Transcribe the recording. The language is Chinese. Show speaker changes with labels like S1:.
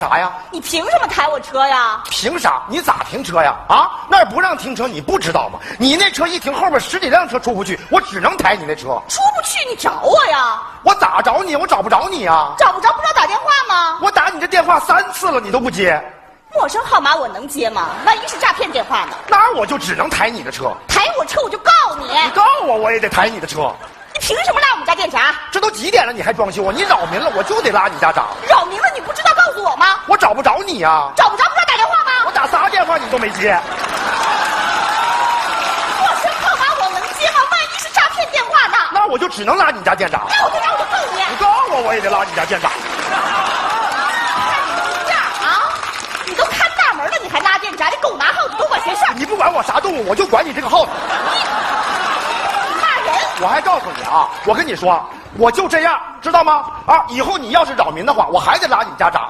S1: 啥呀？
S2: 你凭什么抬我车呀？
S1: 凭啥？你咋停车呀？啊，那儿不让停车，你不知道吗？你那车一停，后边10几辆车出不去，我只能抬你那车。
S2: 出不去，你找我呀？
S1: 我咋找你？我找不着你呀。
S2: 找不着，不知道打电话吗？
S1: 我打你这电话3次了，你都不接。
S2: 陌生号码我能接吗？万一是诈骗电话呢？
S1: 那我就只能抬你的车。
S2: 抬我车我就告你。
S1: 你告我，我也得抬你的车。
S2: 你凭什么拉我们家电闸？
S1: 这都几点了，你还装修啊？你扰民了，我就得拉你家闸。
S2: 扰民了，你不知道告诉我吗？
S1: 我找不着你呀。
S2: 找不着，不知道打电话吗？
S1: 我打3电话你都没接。
S2: 陌生号码我能接吗？万一是诈骗电话呢？
S1: 那我就只能拉你家电闸。
S2: 那我就告你。
S1: 你告我，我也得拉你家电闸。
S2: 你都看大门了，你还拉电闸？你狗拿耗子多管闲事。
S1: 你不管我啥动物，我就管你这个耗子。
S2: 你骂人！
S1: 我还告诉你啊，我跟你说，我就这样，知道吗？啊，以后你要是扰民的话，我还得拉你家闸。